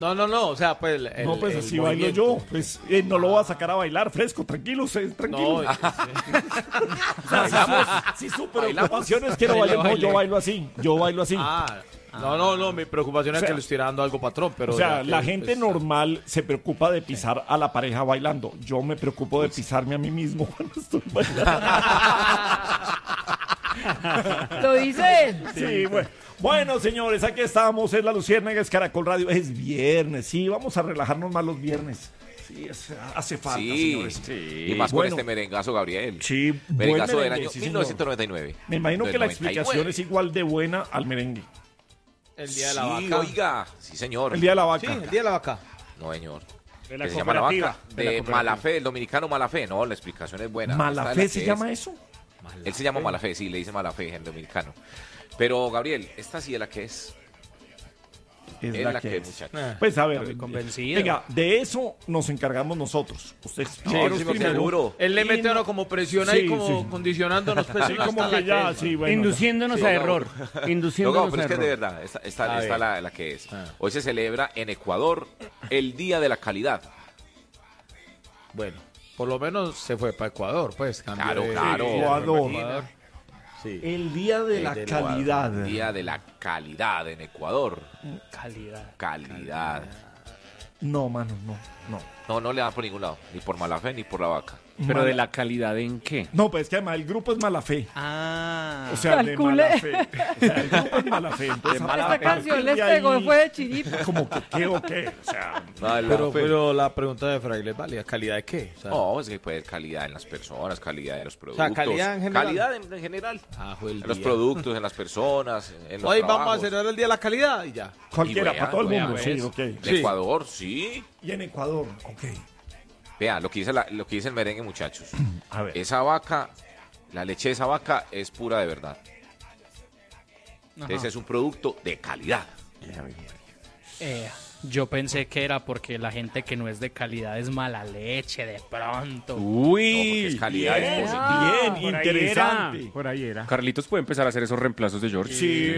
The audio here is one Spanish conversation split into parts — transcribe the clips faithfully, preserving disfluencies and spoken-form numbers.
No, no, no, o sea, pues... El, no, pues el así movimiento. bailo yo, pues eh, no lo voy a sacar a bailar fresco, tranquilo, ustedes, tranquilo. No, O sea, si su, si su preocupación es que no baile, no, yo bailo así, yo bailo así. ah, no, no, no, mi preocupación O sea, es que le estoy dando algo patrón, pero... O sea, ya la que, gente pues, normal se preocupa de pisar a la pareja bailando. Yo me preocupo de pisarme a mí mismo cuando estoy bailando. Lo dice él. Sí, bueno. Bueno, señores, aquí estamos, es la Luciérnaga, es Caracol Radio, es viernes, sí, vamos a relajarnos más los viernes. Sí, es- hace falta, Sí, señores. y más Bueno. con este merengazo, Gabriel. Sí, buen Merengazo del merengue, año sí, señor. mil novecientos noventa y nueve. Me imagino Del que la noventa y nueve. explicación es igual de buena al merengue. El día de la Sí, vaca. oiga, sí, señor. El Día de la Sí, Vaca. el día de la vaca. No, señor. De la Que se llama la vaca. cooperativa. De, la cooperativa. Malafé, el dominicano Malafé. No, la explicación es buena. Esta es la ¿Malafé que se es. llama eso? Él se llama Malafé, sí, le dice Malafé en dominicano. Pero, Gabriel, esta sí es la que es. Es Es la, la que, que es. es, muchacho. Eh, Pues a ver, Estoy convencido. venga, de eso nos encargamos nosotros. Usted Sí, explíquenos sí, porque primero. seguro. Él le Y mete a no- uno como presión ahí, Sí, como sí. condicionándonos. Pues, Sí, no como está que la ya, es, sí, ¿no? bueno. Induciéndonos Sí, a no, error. No, Induciéndonos no, pero a es que error. de verdad, esta, esta, A esta ver. la, la que es. Ah. Hoy se celebra en Ecuador el Día de la Calidad. Bueno, por lo menos se fue para Ecuador, pues. cambió Claro, de- claro. de- Ecuador. Ecuador. Sí. El Día de El la del Calidad. Ecuador, Día de la Calidad en Ecuador. Calidad. Calidad. No, mano, no, no. No, no le dan por ningún lado. Ni por Malafé ni por la vaca. Pero Mala- de la calidad en qué? No, pues es que además el grupo es mala fe. Ah. O sea, de Calcule. mala fe. O sea, el grupo es mala fe. Entonces, mala a Esta fe. partir canción les de pegó, ahí, fue de chiripa. Como que qué o qué. O sea, Pero, pero la pregunta de Fraile es válida. ¿Calidad de qué? O sea, No, es que puede haber calidad en las personas, calidad en los productos. calidad en general. Calidad en, en general. ah, fue el En los día. productos, en las personas, en los Hoy vamos a trabajos. celebrar el Día de la Calidad y ya. cualquiera, Y vea, para todo el vea, mundo. pues. Sí, ok. En Sí. Ecuador, sí. Y en Ecuador, ok. Vea, lo que dice, la- lo que dice el merengue, muchachos. A ver. Esa vaca, la leche de esa vaca es pura de verdad. Ese es un producto de calidad. Eh, yo pensé que era porque la gente que no es de calidad es mala leche, de pronto. No, porque es calidad, es Bien, positiva. bien, Por ahí interesante. era, Por ahí era. Carlitos puede empezar a hacer esos reemplazos de George. Sí.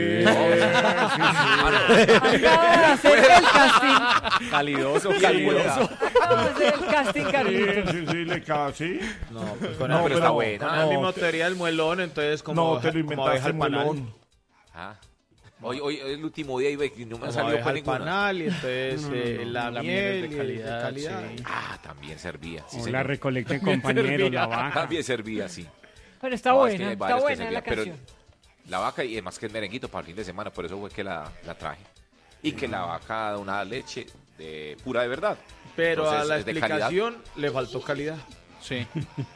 Acaba de hacer el casting. Calidoso, calidoso. Acaba de hacer el casting, Sí, Carlitos. sí, sí, le ca- sí. No, pues con No, el- pero está buena. con la no, misma te- teoría del muelón, entonces como, No, te lo como abeja inventaste al panal. muelón. Ah. Hoy, hoy es el último día y ve que no me ha Como salido abeja para al ninguna. panal y entonces eh, la, la miel miel y de el de calidad, calidad. sí. Ah, también servía. Sí, O la señor. recolecten compañeros, la vaca. También servía, sí. Pero está No, es que buena, hay está varios que buena la servían, pero canción. la vaca, y además que es merenguito para el fin de semana, por eso fue que la, la traje. Y que la vaca da una leche de pura de verdad. Pero Entonces, a la es de calidad. explicación le faltó calidad. Sí.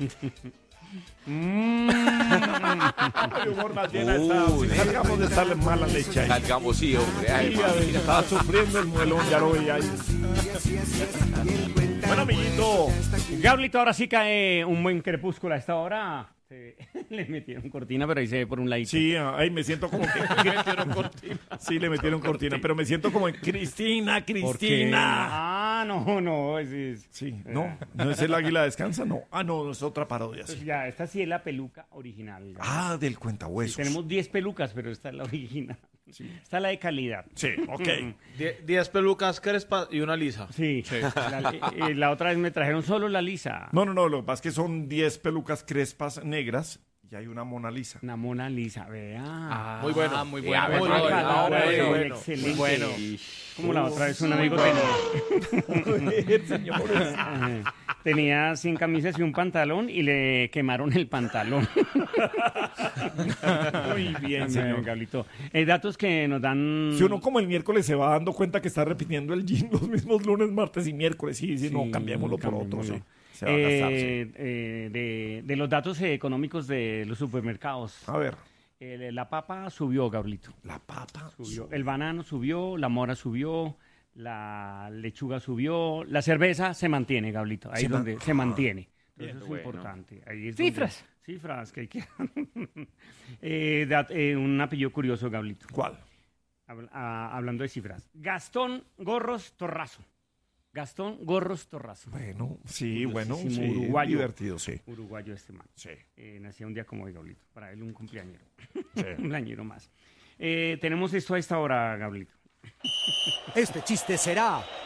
Ay, humor más llena está. Uy, Salgamos de estarle mala leche ahí. Salgamos, sí, hombre. Ay, Sí, a ver, mamita. estaba sufriendo el muelón, ya lo veía ahí. Bueno, amiguito. Gablito, ahora sí cae un buen crepúsculo a esta hora. Se- Le metieron cortina, pero ahí se ve por un ladito. Sí, ahí me siento como que... le metieron cortina. Sí, le metieron cortina, pero me siento como en Cristina, ¿Por qué? Cristina. Ah, no, no. Es, es- Sí, no, no es el águila descansa, no. Ah, no, no es otra parodia, pues sí. ya, esta sí es la peluca original. Gablito. Ah, del Sí, cuentahuesos. tenemos diez pelucas, pero esta es la original. Esta es la de calidad. Sí, ok. Die- Diez pelucas crespas y una lisa. Sí. La, eh, la otra vez me trajeron solo la lisa. No, no, no, lo que pasa es que son diez pelucas crespas negras y hay una Mona Lisa. Una Mona Lisa, vea. Ah, Muy bueno. muy Ya, bueno. Muy Ah, bueno, la otra muy vez, bueno, excelente. muy bueno. Como la otra vez un amigo tenía, Ajá. tenía cien camisas y un pantalón y le quemaron el pantalón. Muy bien, señor. Gablito. Eh, datos que nos dan... Si uno como el miércoles se va dando cuenta que está repitiendo el gym los mismos lunes, martes y miércoles, sí, sí, no, Sí, cambiémoslo por otro, cambiémoslo. sí. Se va a gastar, sí. Eh, eh, de, de los datos eh, económicos de los supermercados. A ver, Eh, la papa subió, Gablito. la papa. Subió. El banano subió, la mora subió, la lechuga subió, la cerveza se mantiene, Gablito. Ahí Se es man- donde se Ah, mantiene. bien, Eso es bueno. importante. Ahí es Cifras. donde- cifras que hay que... eh, dat- eh, un apellido curioso, Gablito. ¿Cuál? Habl- ah, hablando de cifras. Gastón Gorros Torrazo. Gastón Gorros Torrazo. Bueno, sí, bueno, Curiosísimo, sí, uruguayo. divertido, sí. Uruguayo este man. Sí, Eh, nació un día como hoy, Gablito. Para él un cumpleañero. sí. Un cumpleañero más. Eh, tenemos esto a esta hora, Gablito. Este chiste será